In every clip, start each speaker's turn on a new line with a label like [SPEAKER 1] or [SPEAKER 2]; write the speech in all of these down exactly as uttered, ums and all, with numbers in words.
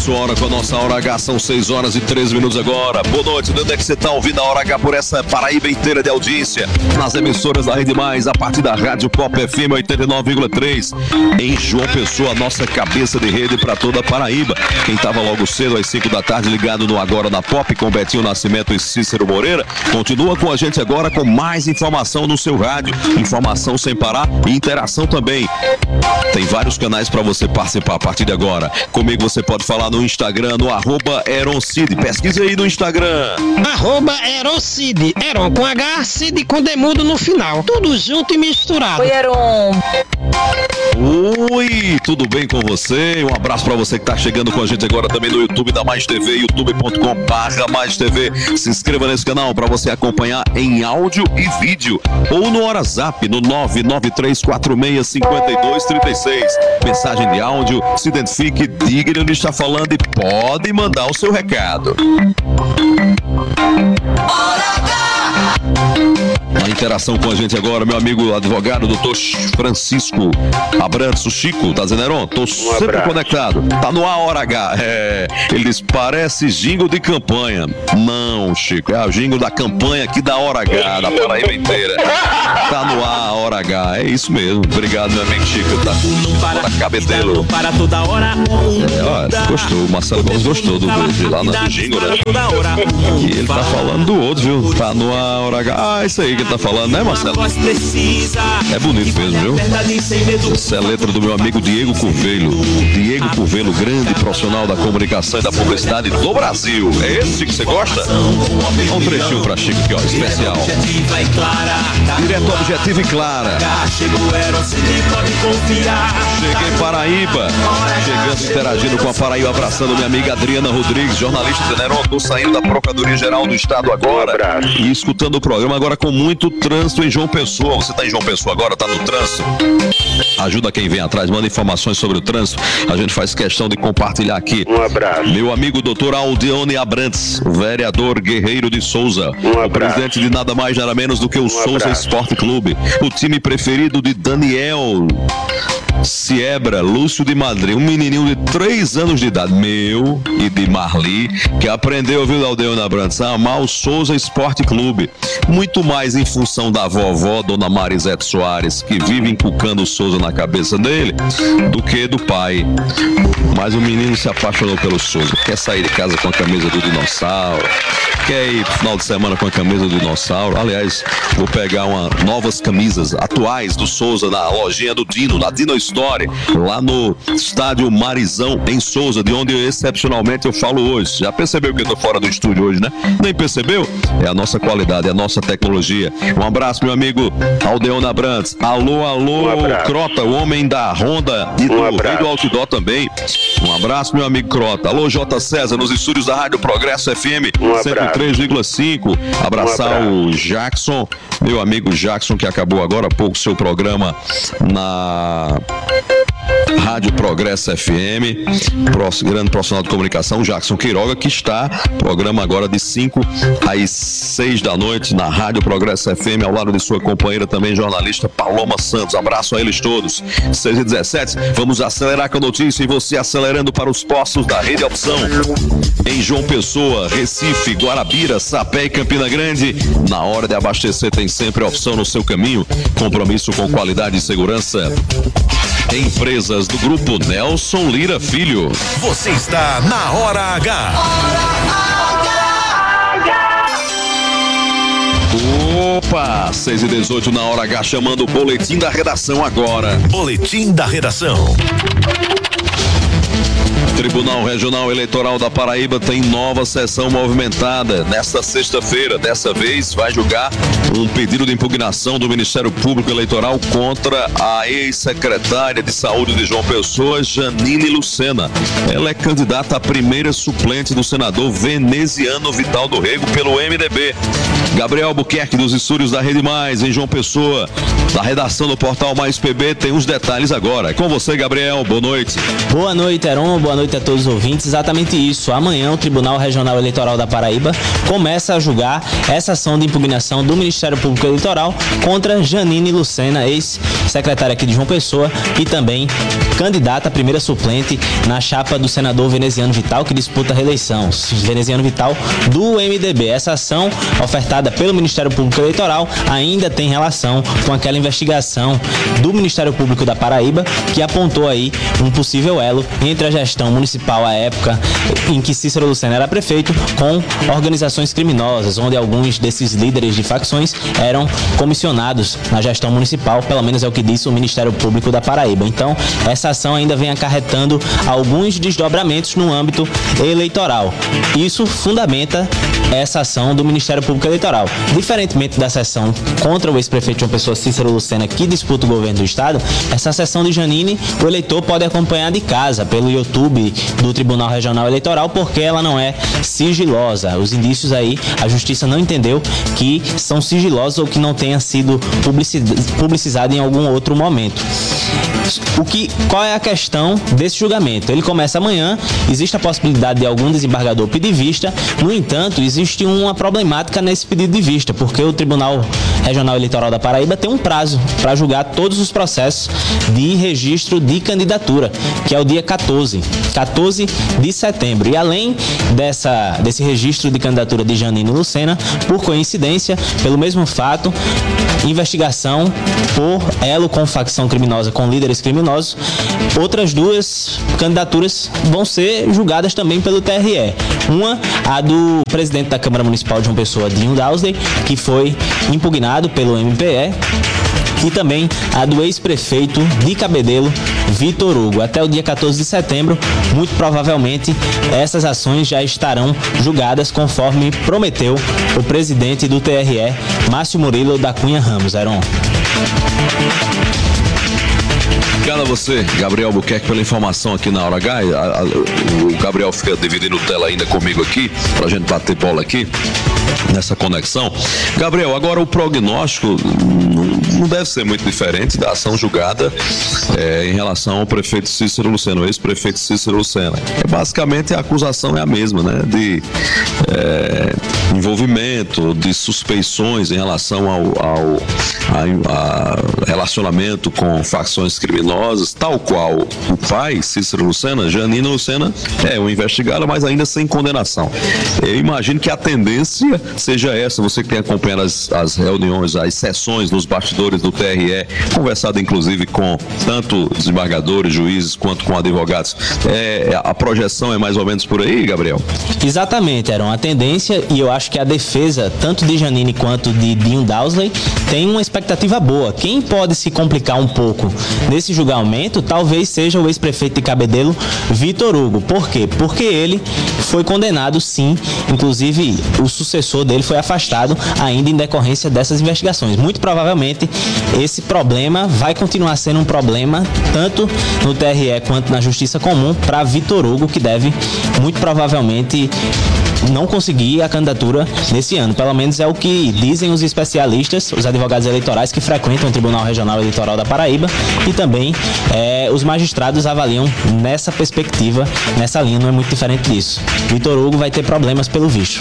[SPEAKER 1] sua hora com a nossa Hora H, são seis horas e treze minutos agora. Boa noite, de onde é que você está ouvindo a Hora H por essa Paraíba inteira de audiência? Nas emissoras da Rede Mais, a partir da Rádio Pop F M oitenta e nove vírgula três. Em João Pessoa, a nossa cabeça de rede para toda a Paraíba. Quem estava logo cedo às cinco da tarde ligado no Agora na Pop com Betinho Nascimento e Cícero Moreira, continua com a gente agora com mais informação no seu rádio. Informação sem parar e interação também. Tem vários canais para você participar a partir de agora. Comigo você pode falar no Instagram, no arroba Eroncid. Pesquise aí no Instagram.
[SPEAKER 2] Arroba Eroncid. Eron com H, Cid com demudo no final. Tudo junto e misturado.
[SPEAKER 3] Oi, Eron.
[SPEAKER 1] Oi, tudo bem com você? Um abraço para você que tá chegando com a gente agora também no YouTube da Mais T V, youtube ponto com barra Mais T V. Se inscreva nesse canal para você acompanhar em áudio e vídeo. Ou no WhatsApp, no nove nove três quatro seis cinco dois três seis. Mensagem de áudio, se identifique, diga de onde está falando e pode mandar o seu recado. Na interação com a gente agora, meu amigo advogado, doutor Francisco Abrantes, o Chico, tá dizendo, Heron? Tô sempre conectado. Tá no ar, Hora H. É, ele diz, parece jingle de campanha. Não, Chico, é o jingle da campanha aqui da Hora H, da Paraíba inteira. Tá no ar, Hora H. É isso mesmo. Obrigado, meu amigo Chico. Tá com o cabedelo.
[SPEAKER 4] Para toda hora.
[SPEAKER 1] É, olha, gostou. O Marcelo Gomes gostou do, do, lá no jingle, né? E ele tá falando do outro, viu? Tá no ar, Hora H. Ah, isso aí que ele tá falando, né, Marcelo? É bonito mesmo, viu? Essa é a letra do meu amigo Diego Curvelo. Diego Curvelo, grande profissional da comunicação e da publicidade do Brasil. É esse que você gosta? Um trechinho pra Chico aqui, ó, especial. Direto, objetivo e clara. Cheguei em Paraíba. Chegando, interagindo com a Paraíba, abraçando minha amiga Adriana Rodrigues, jornalista de Neron. Tô saindo da Procuradoria-Geral do Estado agora. E escutando o programa agora com muito trânsito em João Pessoa. Você tá em João Pessoa agora? Tá no trânsito? Ajuda quem vem atrás, manda informações sobre o trânsito. A gente faz questão de compartilhar aqui.
[SPEAKER 5] Um abraço.
[SPEAKER 1] Meu amigo doutor Aldeone Abrantes, vereador Guerreiro de Souza.
[SPEAKER 5] Um abraço.
[SPEAKER 1] O presidente de nada mais, nada menos do que o um Souza abraço. Esporte Clube. O time preferido de Daniel Siebra, Lúcio de Madrid, um menininho de três anos de idade, meu e de Marli, que aprendeu, viu, Aldeone Abrantes, a amar o Souza Esporte Clube. Muito mais em função da vovó, dona Marisete Soares, que vive encucando o Souza na cabeça dele, do que do pai. Mas o menino se apaixonou pelo Souza, quer sair de casa com a camisa do dinossauro, quer ir pro final de semana com a camisa do dinossauro. Aliás, vou pegar uma, novas camisas atuais do Souza na lojinha do Dino, na Dino Story, lá no estádio Marizão, em Souza, de onde excepcionalmente eu falo hoje. Já percebeu que eu tô fora do estúdio hoje, né? Nem percebeu? É a nossa qualidade, é a nossa tecnologia. Um abraço, meu amigo Aldeone Abrantes. Alô, alô, um Crota, o homem da Honda e do, um e do Outdoor também. Um abraço, meu amigo Crota. Alô, J. César, nos estúdios da Rádio Progresso F M
[SPEAKER 5] um
[SPEAKER 1] cento e três vírgula cinco. Abraçar um o Jackson, meu amigo Jackson, que acabou agora há pouco seu programa na Rádio Progresso F M, grande profissional de comunicação, Jackson Queiroga, que está programa agora de cinco às seis da noite na Rádio Progresso F M, ao lado de sua companheira também, jornalista Paloma Santos. Abraço a eles todos. seis e dezessete, vamos acelerar com a notícia e você acelerando para os postos da Rede Opção. Em João Pessoa, Recife, Guarabira, Sapé e Campina Grande, na hora de abastecer tem sempre a opção no seu caminho. Compromisso com qualidade e segurança. Empresas do Grupo Nelson Lira Filho.
[SPEAKER 6] Você está na Hora H.
[SPEAKER 1] Opa, seis e dezoito na Hora H, chamando o Boletim da Redação agora.
[SPEAKER 6] Boletim da Redação.
[SPEAKER 1] Tribunal Regional Eleitoral da Paraíba tem nova sessão movimentada nesta sexta-feira. Dessa vez vai julgar um pedido de impugnação do Ministério Público Eleitoral contra a ex-secretária de Saúde de João Pessoa, Janine Lucena. Ela é candidata à primeira suplente do senador veneziano Vital do Rego pelo M D B. Gabriel Albuquerque, dos estúdios da Rede Mais, em João Pessoa, da redação do portal Mais P B, tem os detalhes agora. É com você, Gabriel. Boa noite.
[SPEAKER 7] Boa noite, Heron. Boa noite
[SPEAKER 3] noite a todos os ouvintes. Exatamente isso. Amanhã o Tribunal Regional Eleitoral da Paraíba começa a julgar essa ação de impugnação do Ministério Público Eleitoral contra Janine Lucena, ex-secretária aqui de João Pessoa e também candidata a primeira suplente na chapa do senador Veneziano Vital, que disputa a reeleição. Veneziano Vital do M D B. Essa ação ofertada pelo Ministério Público Eleitoral ainda tem relação com aquela investigação do Ministério Público da Paraíba que apontou aí um possível elo entre a gestão municipal à época em que Cícero Lucena era prefeito com organizações criminosas, onde alguns desses líderes de facções eram comissionados na gestão municipal, pelo menos é o que disse o Ministério Público da Paraíba. Então, essa ação ainda vem acarretando alguns desdobramentos no âmbito eleitoral. Isso fundamenta essa ação do Ministério Público Eleitoral. Diferentemente da sessão contra o ex-prefeito João Pessoa, Cícero Lucena, que disputa o governo do estado, essa sessão de Janine, o eleitor pode acompanhar de casa pelo YouTube do Tribunal Regional Eleitoral, porque ela não é sigilosa. Os indícios aí, a justiça não entendeu que são sigilosos ou que não tenha sido publicizado em algum outro momento. O que, qual é a questão desse julgamento? Ele começa amanhã, existe a possibilidade de algum desembargador pedir vista, no entanto, existe uma problemática nesse pedido de vista, porque o Tribunal Regional Eleitoral da Paraíba tem um prazo para julgar todos os processos de registro de candidatura, que é o dia quatorze de setembro. E além dessa, desse registro de candidatura de Janine Lucena, por coincidência, pelo mesmo fato, investigação por elo com facção criminosa, com líderes criminosos, outras duas candidaturas vão ser julgadas também pelo T R E. Uma, a do presidente da Câmara Municipal de João Pessoa, Dinho Dowsley, que foi impugnado pelo M P E, e também a do ex-prefeito de Cabedelo, Vitor Hugo. Até o dia quatorze de setembro, muito provavelmente, essas ações já estarão julgadas conforme prometeu o presidente do T R E, Márcio Murilo da Cunha Ramos. Heron.
[SPEAKER 1] Obrigado a você, Gabriel Albuquerque, pela informação aqui na Hora H. A, a, o Gabriel fica dividindo tela ainda comigo aqui, pra gente bater bola aqui nessa conexão. Gabriel, agora o prognóstico não, não deve ser muito diferente da ação julgada é, em relação ao prefeito Cícero Lucena, o ex-prefeito Cícero Lucena. É, basicamente a acusação é a mesma, né? De é, envolvimento, de suspeições em relação ao, ao a, a relacionamento com facções criminosas, tal qual o pai, Cícero Lucena. Janine Lucena é um investigado, mas ainda sem condenação. Eu imagino que a tendência seja essa, você que tem acompanhado as, as reuniões, as sessões nos bastidores do T R E, conversado inclusive com tanto desembargadores, juízes, quanto com advogados. É, a projeção é mais ou menos por aí, Gabriel?
[SPEAKER 3] Exatamente, era uma tendência, e eu acho que a defesa, tanto de Janine quanto de Dinho Dowsley, tem uma expectativa boa. Quem pode se complicar um pouco nesse julgamento talvez seja o ex-prefeito de Cabedelo, Vitor Hugo. Por quê? Porque ele foi condenado, sim, inclusive o sucessor dele foi afastado ainda em decorrência dessas investigações. Muito provavelmente esse problema vai continuar sendo um problema tanto no T R E quanto na Justiça Comum para Vitor Hugo, que deve muito provavelmente não conseguir a candidatura nesse ano. Pelo menos é o que dizem os especialistas, os advogados eleitorais que frequentam o Tribunal Regional Eleitoral da Paraíba, e também é, os magistrados avaliam nessa perspectiva, nessa linha, não é muito diferente disso. Vitor Hugo vai ter problemas pelo visto.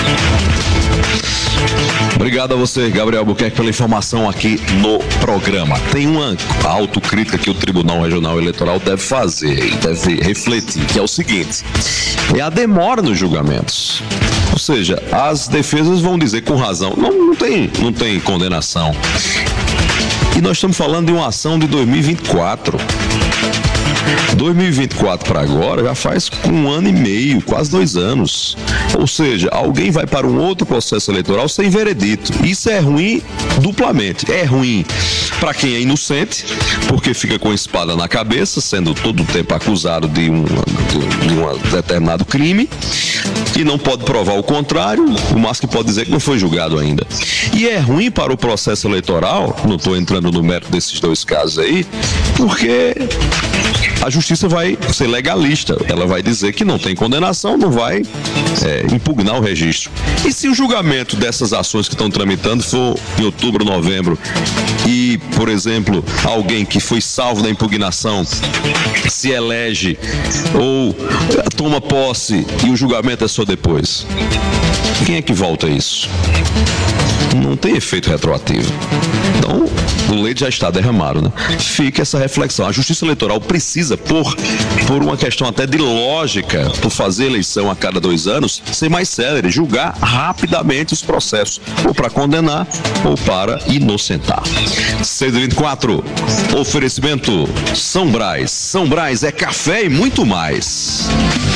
[SPEAKER 1] Obrigado a você, Gabriel Albuquerque, pela informação aqui no programa. Tem uma autocrítica que o Tribunal Regional Eleitoral deve fazer e deve refletir, que é o seguinte: é a demora nos julgamentos. Ou seja, as defesas vão dizer com razão, não, não tem, não tem condenação. E nós estamos falando de uma ação de dois mil e vinte e quatro. dois mil e vinte e quatro para agora já faz um ano e meio, quase dois anos. Ou seja, alguém vai para um outro processo eleitoral sem veredito. Isso é ruim duplamente. É ruim para quem é inocente, porque fica com a espada na cabeça, sendo todo o tempo acusado de um, de um determinado crime, e não pode provar o contrário, o máximo que pode dizer que não foi julgado ainda. E é ruim para o processo eleitoral, não estou entrando no mérito desses dois casos aí, porque a justiça vai ser legalista, ela vai dizer que não tem condenação, não vai é, impugnar o registro. E se o julgamento dessas ações que estão tramitando for em outubro, novembro, e que, por exemplo, alguém que foi salvo da impugnação se elege ou toma posse e o julgamento é só depois? Quem é que volta isso? Não tem efeito retroativo. Então, o leite já está derramado, né? Fica essa reflexão. A Justiça Eleitoral precisa, por, por uma questão até de lógica, por fazer eleição a cada dois anos, ser mais célere, julgar rapidamente os processos, ou para condenar ou para inocentar. seis e vinte e quatro, oferecimento São Brás. São Brás é café e muito mais.